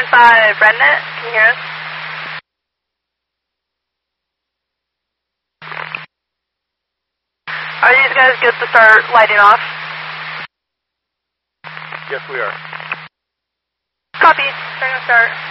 5, RedNet, can you hear us? Are these guys good to start lighting off? Yes, we are. Copy, starting to start.